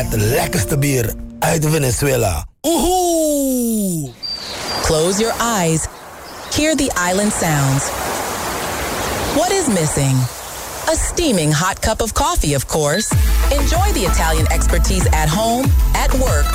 Het lekkerste bier uit Venezuela. Oeh! Close your eyes. Hear the island sounds. What is missing? A steaming hot cup of coffee, of course. Enjoy the Italian expertise at home, at work,